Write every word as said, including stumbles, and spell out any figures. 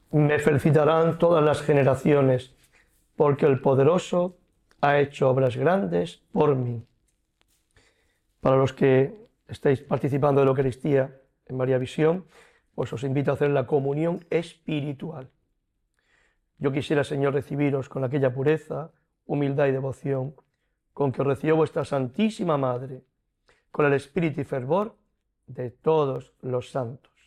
Me felicitarán todas las generaciones, porque el Poderoso ha hecho obras grandes por mí. Para los que estáis participando de la Eucaristía en María Visión, pues os invito a hacer la comunión espiritual. Yo quisiera, Señor, recibiros con aquella pureza, humildad y devoción con que os recibió vuestra Santísima Madre, con el espíritu y fervor de todos los santos.